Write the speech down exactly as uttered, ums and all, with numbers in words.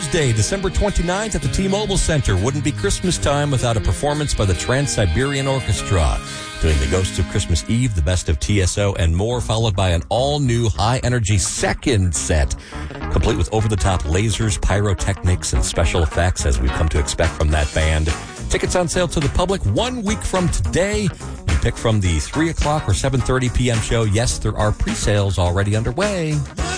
Thursday, December twenty-ninth at the T-Mobile Center. Wouldn't be Christmas time without a performance by the Trans-Siberian Orchestra, doing the Ghosts of Christmas Eve, the Best of T S O, and more, followed by an all-new high-energy second set, complete with over-the-top lasers, pyrotechnics, and special effects, as we've come to expect from that band. Tickets on sale to the public one week from today. You pick from the three o'clock or seven thirty p.m. show. Yes, there are pre-sales already underway.